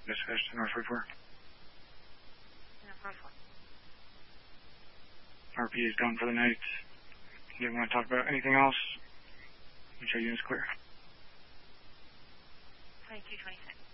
Dispatch to North 44. North 44. RP is done for the night. You didn't want to talk about anything else? Make sure unit's clear. 2226.